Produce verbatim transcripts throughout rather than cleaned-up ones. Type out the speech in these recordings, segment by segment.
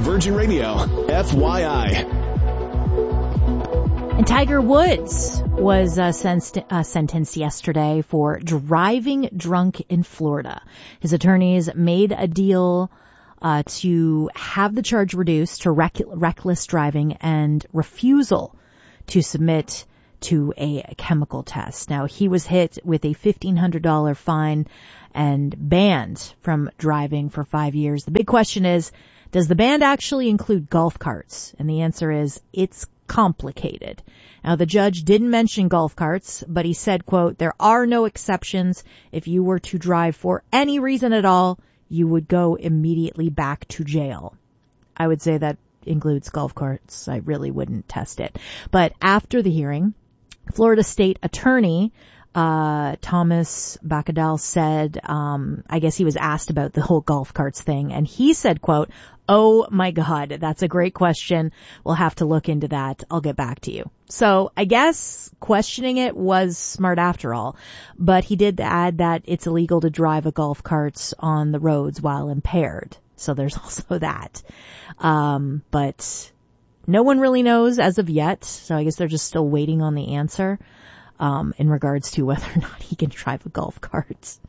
Virgin Radio, F Y I. And Tiger Woods was uh, sen- uh, sentenced yesterday for driving drunk in Florida. His attorneys made a deal uh, to have the charge reduced to rec- reckless driving and refusal to submit to a chemical test. Now, he was hit with a fifteen hundred dollars fine and banned from driving for five years. The big question is, does the ban actually include golf carts? And the answer is, it's complicated. Now, the judge didn't mention golf carts, but he said, quote, there are no exceptions. If you were to drive for any reason at all, you would go immediately back to jail. I would say that includes golf carts. I really wouldn't test it. But after the hearing, Florida State Attorney uh Thomas Bacadal said, um I guess he was asked about the whole golf carts thing, and he said, quote, oh my God, that's a great question. We'll have to look into that. I'll get back to you. So I guess questioning it was smart after all, but he did add that it's illegal to drive a golf cart on the roads while impaired. So there's also that. Um, but no one really knows as of yet. So I guess they're just still waiting on the answer. Um, in regards to whether or not he can drive a golf cart.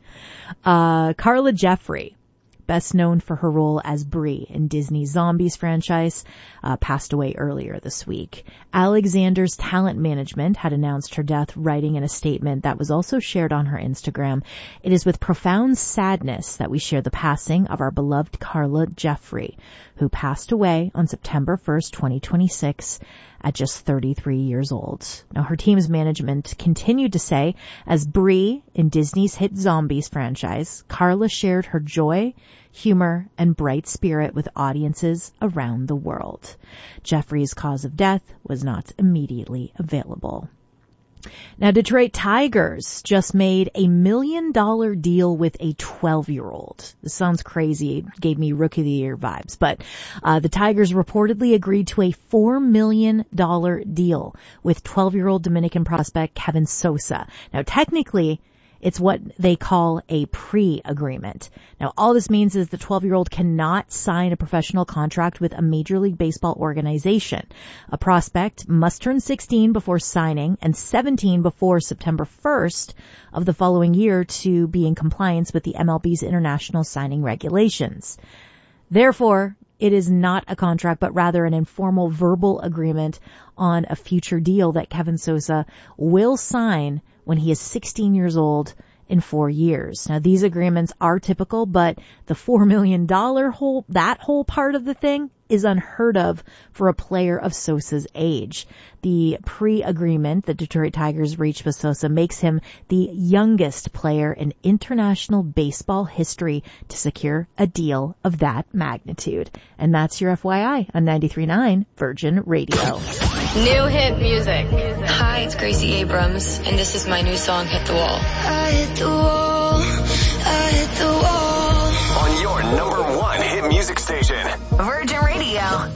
Uh, Carla Jeffrey, best known for her role as Bree in Disney's Zombies franchise, uh, passed away earlier this week. Alexander's Talent Management had announced her death, writing in a statement that was also shared on her Instagram. It is with profound sadness that we share the passing of our beloved Carla Jeffrey, who passed away on September first, twenty twenty-six, at just thirty-three years old. Now, her team's management continued to say, as Bree in Disney's hit Zombies franchise, Carla shared her joy, humor, and bright spirit with audiences around the world. Jeffrey's cause of death was not immediately available. Now, Detroit Tigers just made a million dollar deal with a twelve-year-old. This sounds crazy. It gave me Rookie of the Year vibes. But uh, the Tigers reportedly agreed to a four million dollars deal with twelve-year-old Dominican prospect Kevin Sosa. Now, technically, it's what they call a pre-agreement. Now, all this means is the twelve-year-old cannot sign a professional contract with a Major League Baseball organization. A prospect must turn sixteen before signing and seventeen before September first of the following year to be in compliance with the M L B's international signing regulations. Therefore, it is not a contract, but rather an informal verbal agreement on a future deal that Kevin Sosa will sign when he is sixteen years old in four years. Now, these agreements are typical, but the four million dollars whole, that whole part of the thing is unheard of for a player of Sosa's age. The pre-agreement that Detroit Tigers reached with Sosa makes him the youngest player in international baseball history to secure a deal of that magnitude. And that's your F Y I on ninety-three point nine Virgin Radio. New hit music. Hi, it's Gracie Abrams, and this is my new song, Hit the Wall. I hit the wall, I hit the wall. On your number one hit music station, Virgin Radio.